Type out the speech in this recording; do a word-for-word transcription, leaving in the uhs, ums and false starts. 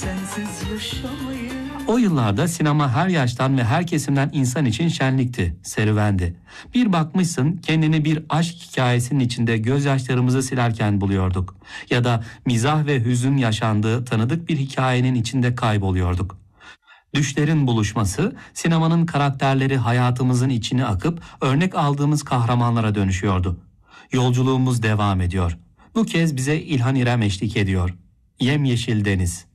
O yıllarda sinema her yaştan ve her kesimden insan için şenlikti, serüvendi. Bir bakmışsın kendini bir aşk hikayesinin içinde gözyaşlarımızı silerken buluyorduk. Ya da mizah ve hüzün yaşandığı tanıdık bir hikayenin içinde kayboluyorduk. Düşlerin buluşması, sinemanın karakterleri hayatımızın içine akıp örnek aldığımız kahramanlara dönüşüyordu. Yolculuğumuz devam ediyor. Bu kez bize İlhan İrem eşlik ediyor. Yemyeşil Deniz.